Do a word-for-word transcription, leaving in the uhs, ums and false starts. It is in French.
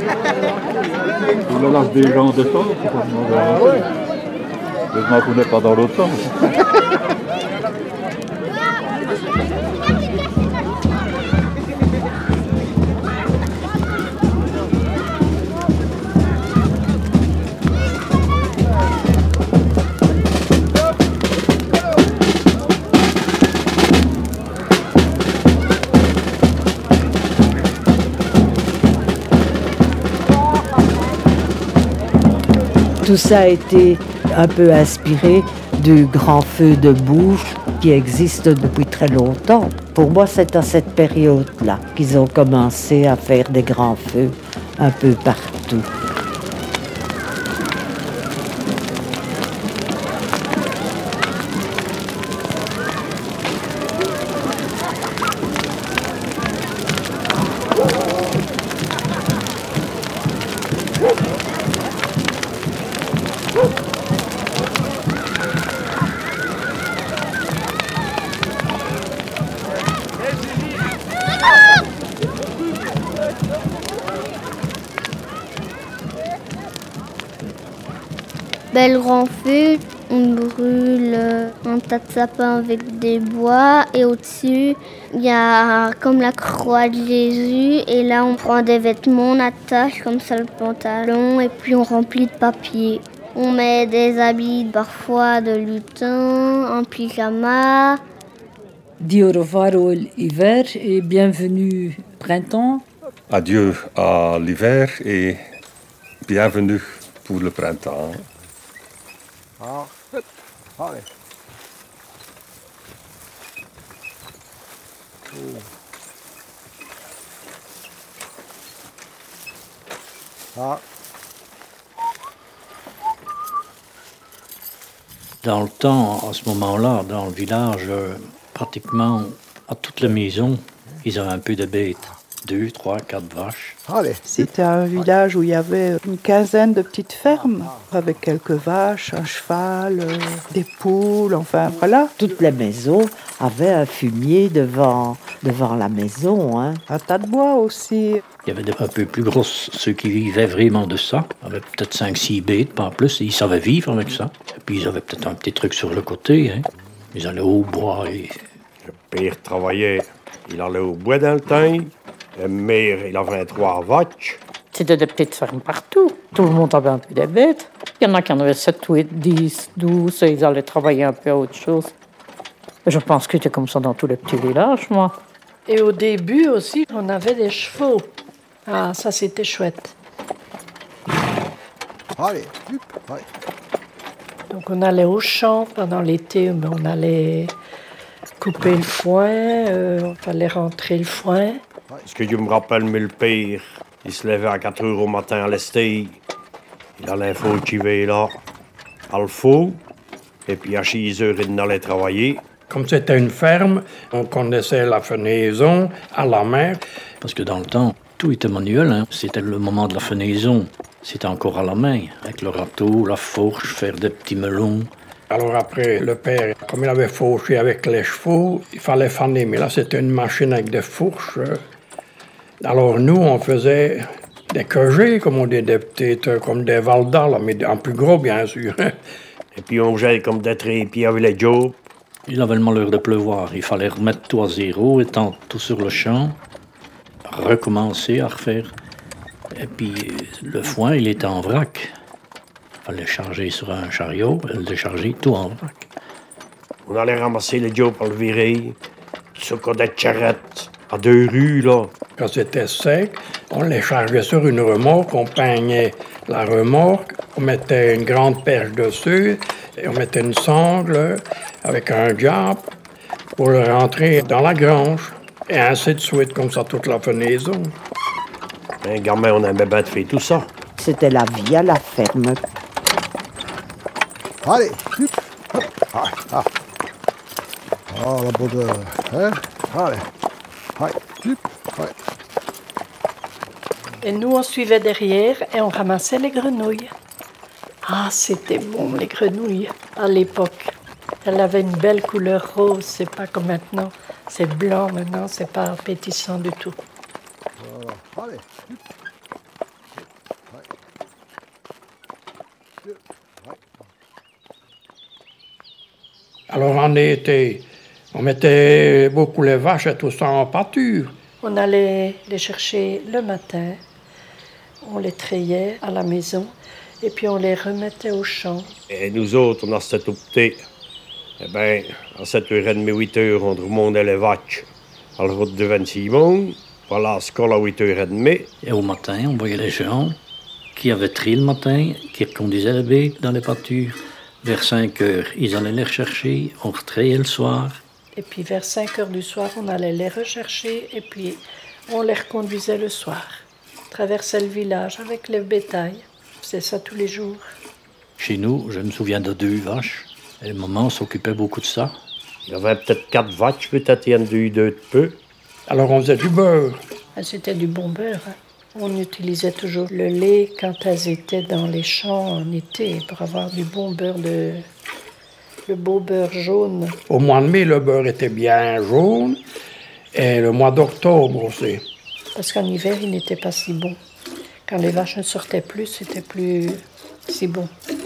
On le lâche des gens de sort, c'est pas mauvais. Heureusement qu'on n'est pas dans l'autre sens. Tout ça a été un peu inspiré du grand feu de boue qui existe depuis très longtemps. Pour moi, c'est à cette période-là qu'ils ont commencé à faire des grands feux un peu partout. Ben, le grand feu, on brûle un tas de sapins avec des bois et au-dessus, il y a comme la croix de Jésus et là on prend des vêtements, on attache comme ça le pantalon et puis on remplit de papier. On met des habits parfois de lutin, un pyjama. Dis au revoir au hiver et bienvenue printemps. Adieu à l'hiver et bienvenue pour le printemps. Ah, allez. Oh. Ah. Dans le temps, à ce moment-là, dans le village, pratiquement à toutes les maisons, ils avaient un peu de bêtes. Deux, trois, quatre vaches. Allez. C'était un village où il y avait une quinzaine de petites fermes, avec quelques vaches, un cheval, euh, des poules, enfin voilà. Toutes les maisons avaient un fumier devant, devant la maison. Hein. Un tas de bois aussi. Il y avait des un peu plus grosses, ceux qui vivaient vraiment de ça. Ils avaient peut-être cinq, six bêtes, pas plus, et ils savaient vivre avec ça. Et puis ils avaient peut-être un petit truc sur le côté. Hein. Ils allaient au bois. Et... Le père travaillait, il allait au bois dans le temps. Le maire, il avait trois vaches. C'était des petites fermes partout. Tout le monde avait un peu des bêtes. Il y en a qui en avaient sept, huit, dix, douze, et ils allaient travailler un peu à autre chose. Je pense que c'était comme ça dans tous les petits villages, moi. Et au début aussi, on avait des chevaux. Ah, ça, c'était chouette. Allez, allez. Donc, on allait au champ pendant l'été, mais on allait couper le foin, euh, on fallait rentrer le foin. Ce que je me rappelle, mais le père, il se levait à quatre heures au matin à l'estée. Il allait faut chiver là, à le faux. Et puis à six heures, il allait travailler. Comme c'était une ferme, on connaissait la fenaison à la main. Parce que dans le temps, tout était manuel. Hein. C'était le moment de la fenaison. C'était encore à la main, avec le râteau, la fourche, faire des petits melons. Alors après, le père, comme il avait fauché avec les chevaux, il fallait faner. Mais là, c'était une machine avec des fourches. Alors nous, on faisait des queugés, comme on dit, des petites, comme des valdas, là, mais en plus gros, bien sûr. Et puis on faisait comme des trépieds avec les jobs. Il avait le malheur de pleuvoir. Il fallait remettre tout à zéro, étant tout sur le champ, recommencer à refaire. Et puis le foin, il était en vrac. Il fallait charger sur un chariot et le décharger tout en vrac. On allait ramasser les jobs pour le virer, sur des charrettes, à deux rues, là. Quand c'était sec, on les chargeait sur une remorque, on peignait la remorque, on mettait une grande perche dessus, et on mettait une sangle avec un diable pour le rentrer dans la grange, et ainsi de suite, comme ça, toute la fenaison. Un gamin, on aimait bien de faire tout ça. C'était la vie à la ferme. Allez, ah, ah. Oh, la bonne hein? Allez, allez, allez. Et nous, on suivait derrière et on ramassait les grenouilles. Ah, c'était bon, les grenouilles, à l'époque. Elles avaient une belle couleur rose, c'est pas comme maintenant. C'est blanc maintenant, c'est pas appétissant du tout. Voilà, allez. Alors en été, on mettait beaucoup les vaches et tout ça en pâture. On allait les chercher le matin, on les trayait à la maison et puis on les remettait au champ. Et nous autres, on a cette opté. Eh bien, à sept heures trente, huit heures, on remontait les vaches à la route de Vingt-Simon, voilà, à l'école à huit heures trente. Et au matin, on voyait les gens qui avaient trié le matin, qui reconduisaient les baies dans les pâtures. Vers cinq heures, ils allaient les rechercher, on retrayait le soir. Et puis vers cinq heures du soir, on allait les rechercher et puis on les reconduisait le soir. On traversait le village avec le bétail. C'est ça tous les jours. Chez nous, je me souviens de deux vaches. Et maman s'occupait beaucoup de ça. Il y avait peut-être quatre vaches, peut-être il y en a eu deux de peu. Alors on faisait du beurre. C'était du bon beurre. Hein. On utilisait toujours le lait quand elles étaient dans les champs en été pour avoir du bon beurre, de... le beau beurre jaune. Au mois de mai, le beurre était bien jaune et le mois d'octobre aussi. Parce qu'en hiver, il n'était pas si bon. Quand les vaches ne sortaient plus, c'était plus si bon.